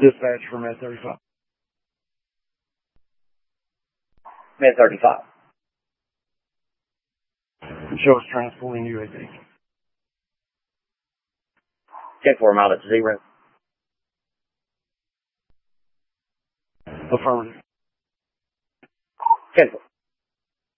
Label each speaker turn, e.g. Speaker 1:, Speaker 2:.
Speaker 1: Dispatch for Med 35.
Speaker 2: Med 35.
Speaker 1: Show us transporting UAV.
Speaker 2: 10-4 mile at 0.
Speaker 1: Affirmative.
Speaker 2: 10-4.